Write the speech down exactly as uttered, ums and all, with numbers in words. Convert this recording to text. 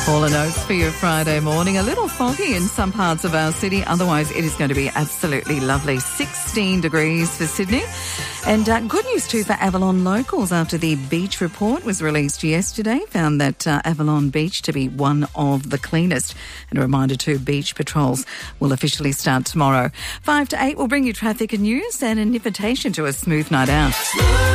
All the notes for your Friday morning. A little foggy in some parts of our city. Otherwise, it is going to be absolutely lovely. sixteen degrees for Sydney. And uh, good news too for Avalon locals after the beach report was released yesterday. Found that uh, Avalon Beach to be one of the cleanest. And a reminder too, beach patrols will officially start tomorrow. Five to eight will bring you traffic and news and an invitation to a smooth night out.